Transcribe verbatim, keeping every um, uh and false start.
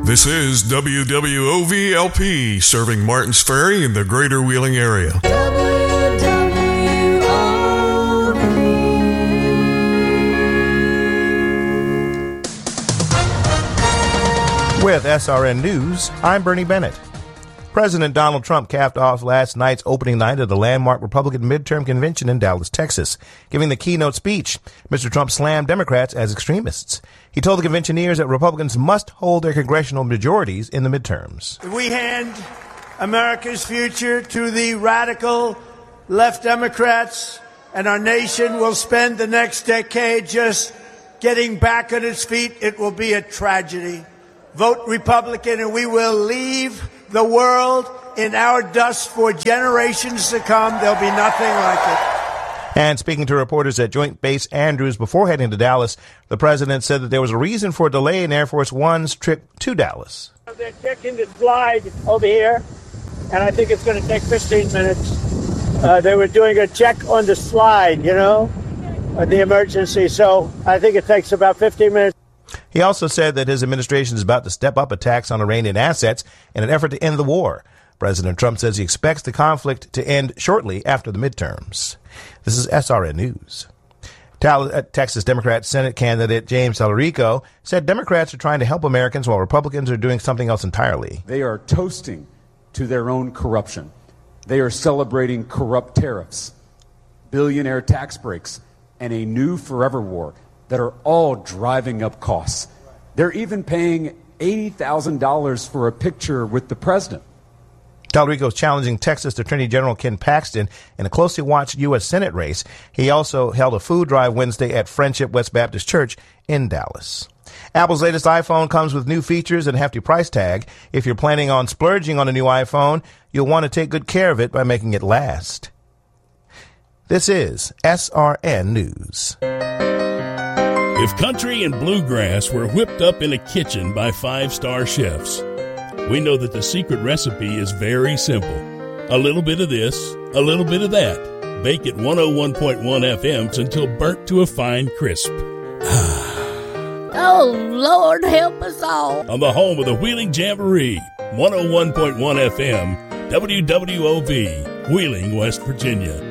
This is W W O V L P, serving Martins Ferry in the greater Wheeling area. W W O V. With S R N News, I'm Bernie Bennett. President Donald Trump capped off last night's opening night of the landmark Republican midterm convention in Dallas, Texas. Giving the keynote speech, Mister Trump slammed Democrats as extremists. He told the conventioneers that Republicans must hold their congressional majorities in the midterms. We hand America's future to the radical left Democrats, and our nation will spend the next decade just getting back on its feet. It will be a tragedy. Vote Republican, and we will leave the world in our dust for generations to come. There'll be nothing like it. And speaking to reporters at Joint Base Andrews before heading to Dallas, the president said that there was a reason for a delay in Air Force One's trip to Dallas. They're checking the slide over here, and I think it's going to take fifteen minutes. Uh, they were doing a check on the slide, you know, on the emergency, so I think it takes about fifteen minutes. He also said that his administration is about to step up attacks on Iranian assets in an effort to end the war. President Trump says he expects the conflict to end shortly after the midterms. This is S R N News. Texas Democrat Senate candidate James Tallarico said Democrats are trying to help Americans while Republicans are doing something else entirely. They are toasting to their own corruption. They are celebrating corrupt tariffs, billionaire tax breaks, and a new forever war that are all driving up costs. They're even paying eighty thousand dollars for a picture with the president. Tallarico is challenging Texas Attorney General Ken Paxton in a closely watched U S Senate race. He also held a food drive Wednesday at Friendship West Baptist Church in Dallas. Apple's latest iPhone comes with new features and a hefty price tag. If you're planning on splurging on a new iPhone, you'll want to take good care of it by making it last. This is S R N News. If country and bluegrass were whipped up in a kitchen by five-star chefs, we know that the secret recipe is very simple. A little bit of this, a little bit of that. Bake at one oh one point one F M until burnt to a fine crisp. Oh, Lord, help us all. On the home of the Wheeling Jamboree, one oh one point one F M, W W O V, Wheeling, West Virginia.